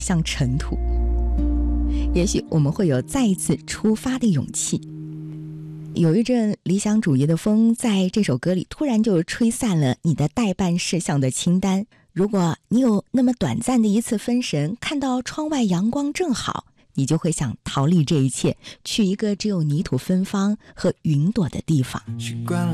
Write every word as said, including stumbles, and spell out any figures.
像尘土。也许我们会有再一次出发的勇气。有一阵理想主义的风在这首歌里突然就吹散了你的待办事项的清单。如果你有那么短暂的一次分神，看到窗外阳光正好，你就会想逃离这一切，去一个只有泥土芬芳和云朵的地方。